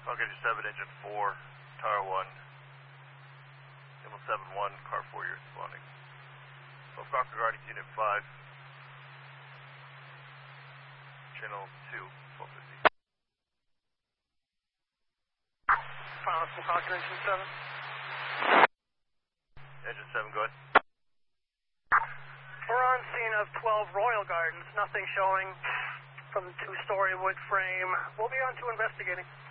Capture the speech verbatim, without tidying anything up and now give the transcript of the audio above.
Falcon Engine seven, Engine four, Tower one, Gimbal seven one, Car four, you're responding. Gulf Falcon regarding Unit five, Channel two, twelve fifty. Final from Falcon Engine seven. Engine seven, go ahead. We're on scene of twelve Royal Gardens, nothing showing from the two-story wood frame. We'll be on to investigating.